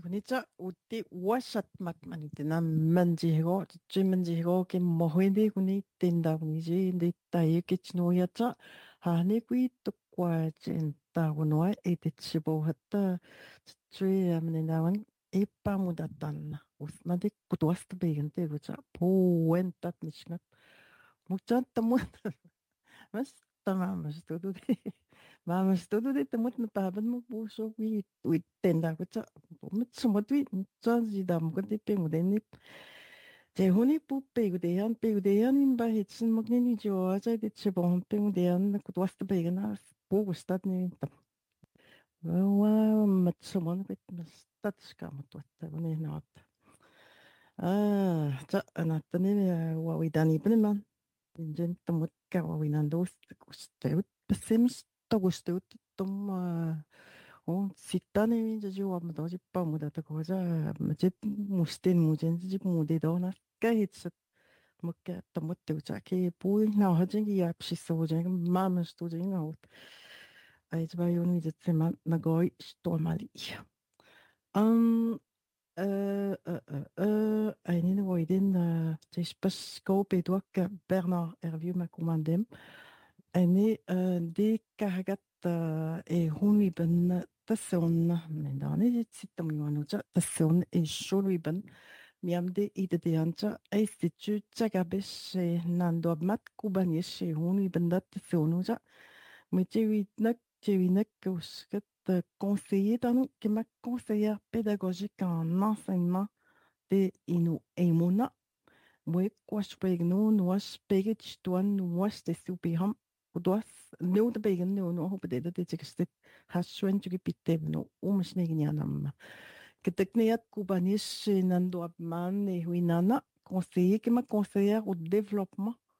Ikunitsa utti wasat makmanitena manjihgo chimanjihgo ke mohende kuni tenda kuni ji de tai kichnoyatsa hani kui tukwa chenta kunwa etichibo hatta chui amnenawan ipa mudatan usmadi kutwast begante gucha puentat nishnat muchan tamut mas tamam todo de vamos todo de tamut na taban mo puso wi tenda gucha mutsumot wi chanzi dam kunti pengudeni 제 혼이 빼고대한 빼고대한 인바해친 먹니 좋아자 대체 봉 빼고대한 그 왔다 빼거나 보고 스타트니 와 맞춰만 그 스타트가 못 왔다 보네 나왔다 자 나타네 와위다니 بنمان إنجن تموت كواويناندو استوت بس مش تغوستوت تم سيتاني من جوا مدوجي بامودا تكوزا مجد مستين موجين جي مودي دونا كهيت مكة تموت وجاكي بوي ناو هجنجي يابشي سوجين ما مستوجين ناو أي جبايون ويجت سما نغوي شتومالي أم eine woordin is pas koop ook Bernard Hervieux ma commandem ene de kagat e honi ben tasson men dan is het sit om jonuja tasson e sholi ben miamde ide de ancha institut chagabes nando mat kubanis e honi ben dat tassonuja Chewinek usket conseiller dans nous, qui m'a conseillère pédagogique en enseignement de inu emuna. Moi, quoi je peux nous, nous je peux que toi, nous je te supiham. Kudos, nous de begen nous, nous hoop de dat ik stit haswen tu gepite no, snegnianam. Ketekniat kubanis nando abman e huinana, conseiller qui m'a conseillère au développement.